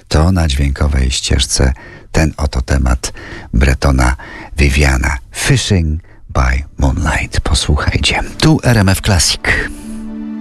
to na dźwiękowej ścieżce ten oto temat Bretona Viviana, Fishing by Moonlight. Posłuchajcie. Tu RMF Classic.